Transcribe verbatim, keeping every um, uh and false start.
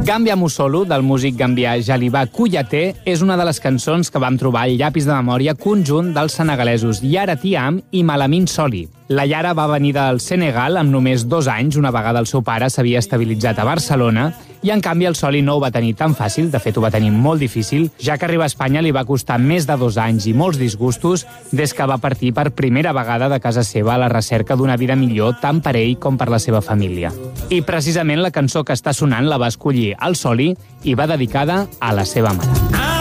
Gambia Musolo, del músic gambià Jalibà Kouyaté, és una de les cançons que vam trobar al llapis de memòria conjunt dels senegalesos Yara Thiam i Malamine Soli. La Yara va venir del Senegal amb només dos anys, una vegada el seu pare s'havia estabilitzat a Barcelona, i en canvi el Soli no ho va tenir tan fàcil, de fet ho va tenir molt difícil, ja que arribar a Espanya li va costar més de dos anys i molts disgustos des que va partir per primera vegada de casa seva a la recerca d'una vida millor tant per ell com per la seva família. I precisament la cançó que està sonant la va escollir el Soli i va dedicada a la seva mare.